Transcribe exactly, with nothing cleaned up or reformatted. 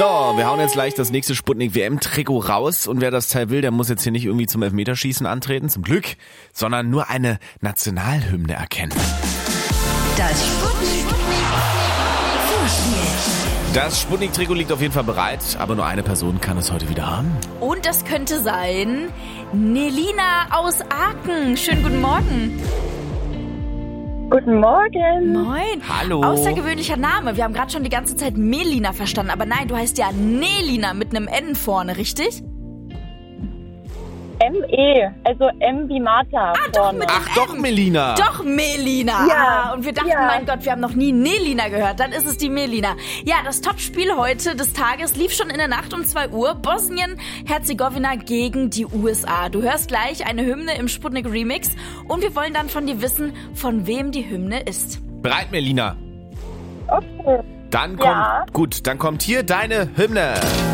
So, wir hauen jetzt gleich das nächste Sputnik-W M-Trikot raus und wer das Teil will, der muss jetzt hier nicht irgendwie zum Elfmeterschießen antreten, zum Glück, sondern nur eine Nationalhymne erkennen. Das Sputnik Vorspiel. Das Sputnik-Trikot liegt auf jeden Fall bereit, aber nur eine Person kann es heute wieder haben. Und das könnte sein Nelina aus Aachen. Schönen guten Morgen. Guten Morgen. Moin. Hallo. Außergewöhnlicher Name. Wir haben gerade schon die ganze Zeit Melina verstanden, aber nein, du heißt ja Nelina mit einem N vorne, richtig? M E, also M wie Martha. Ah, doch vorne. mit dem Ach doch, M. Melina. Doch, Melina. Ja. Ah, und wir dachten, Ja. mein Gott, wir haben noch nie Nelina gehört. Dann ist es die Melina. Ja, das Topspiel heute des Tages lief schon in der Nacht um zwei Uhr. Bosnien-Herzegowina gegen die U S A. Du hörst gleich eine Hymne im Sputnik-Remix. Und wir wollen dann von dir wissen, von wem die Hymne ist. Bereit, Melina? Okay. Dann kommt, Ja. gut, dann kommt hier deine Hymne.